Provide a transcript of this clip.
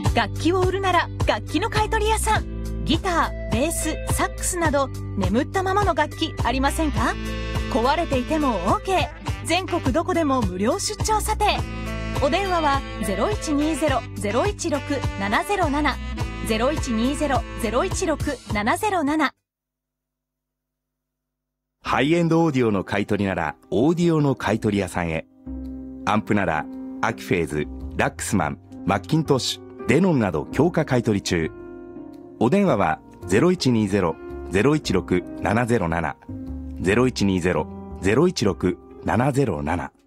楽器を売るなら楽器の買取屋さん。ギター、ベース、サックスなど眠ったままの楽器ありませんか？壊れていても OK。 全国どこでも無料出張査定。お電話は 0120-016-707 0120-016-707。 ハイエンドオーディオの買い取りならオーディオの買い取り屋さんへ。アンプならアキフェーズ、ラックスマン、マッキントッシュ、デノンなど強化買い取り中。お電話は 0120-016-707 0120-016-707。